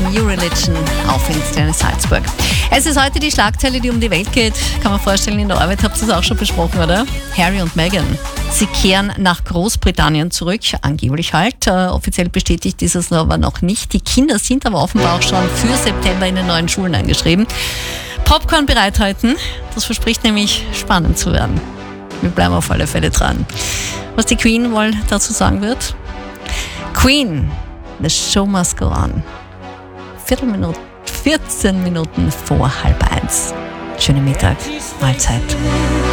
New Religion auf in Salzburg. Es ist heute die Schlagzeile, die um die Welt geht. Kann man vorstellen, in der Arbeit habt ihr es auch schon besprochen, oder? Harry und Meghan. Sie kehren nach Großbritannien zurück, angeblich halt. Offiziell bestätigt ist es aber noch nicht. Die Kinder sind aber offenbar auch schon für September in den neuen Schulen eingeschrieben. Popcorn bereithalten, das verspricht nämlich spannend zu werden. Wir bleiben auf alle Fälle dran. Was die Queen wohl dazu sagen wird? Queen, the show must go on. 14 Minuten vor 12:30. Schönen Mittag, Mahlzeit.